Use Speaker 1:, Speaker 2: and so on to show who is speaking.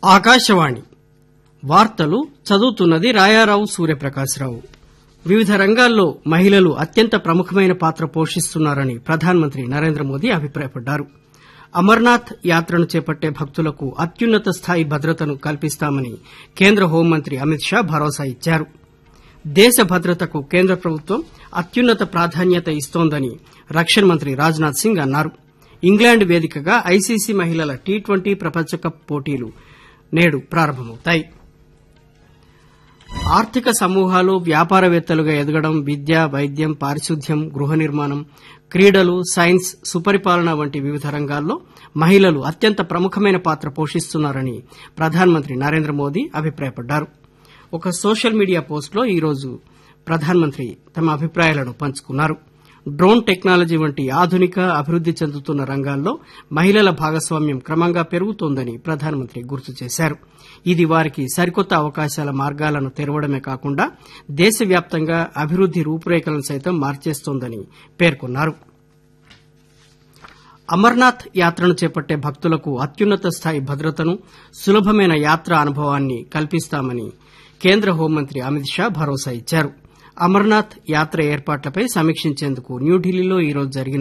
Speaker 1: ఆకాశవాణి వార్తలు చదువుతున్నది రాయారావు సూర్యప్రకాశరావు. వివిధ రంగాల్లో మహిళలు అత్యంత ప్రముఖమైన పాత్ర పోషిస్తున్నారని ప్రధానమంత్రి నరేంద్రమోదీ అభిప్రాయపడ్డారు. అమర్నాథ్ యాత్రను చేపట్టే భక్తులకు అత్యున్నత స్థాయి భద్రతను కల్పిస్తామని కేంద్ర హోంమంత్రి అమిత్ షా భరోసా ఇచ్చారు. దేశ భద్రతకు కేంద్ర ప్రభుత్వం అత్యున్నత ప్రాధాన్యత ఇస్తోందని రక్షణ మంత్రి రాజ్ నాథ్ సింగ్ అన్నారు. ఇంగ్లాండ్ వేదికగా ఐసీసీ మహిళల టీ20 ప్రపంచకప్ పోటీలు నేడు ప్రారంభమవుతాయి. ఆర్థిక సమూహాలు వ్యాపారవేత్తలుగా ఎదగడం, విద్య, వైద్యం, పారిశుద్ధ్యం, గృహ నిర్మాణం, క్రీడలు, సైన్స్, సుపరిపాలన వంటి వివిధ రంగాల్లో మహిళలు అత్యంత ప్రముఖమైన పాత్ర పోషిస్తున్నారని ప్రధానమంత్రి నరేంద్రమోదీ అభిప్రాయపడ్డారు. ఒక సోషల్ మీడియా పోస్టులో ఈరోజు ప్రధానమంత్రి తమ అభిప్రాయాలను పంచుకున్నారు. డ్రోన్ టెక్నాలజీ వంటి ఆధునిక, అభివృద్ది చెందుతున్న రంగాల్లో మహిళల భాగస్వామ్యం క్రమంగా పెరుగుతోందని ప్రధానమంత్రి గుర్తు చేశారు. ఇది వారికి సరికొత్త అవకాశాల మార్గాలను తెరవడమే కాకుండా దేశవ్యాప్తంగా అభివృద్ది రూపురేఖలను సైతం మార్చేస్తోందని పేర్కొన్నారు. అమర్నాథ్ యాత్రను చేపట్టే భక్తులకు అత్యున్నత స్థాయి భద్రతను, సులభమైన యాత్రా అనుభవాన్ని కల్పిస్తామని కేంద్ర హోంమంత్రి అమిత్ షా భరోసా ఇచ్చారు. అమర్నాథ్ యాత్ర ఏర్పాట్లపై సమీక్షించేందుకు న్యూఢిల్లీలో ఈరోజు జరిగిన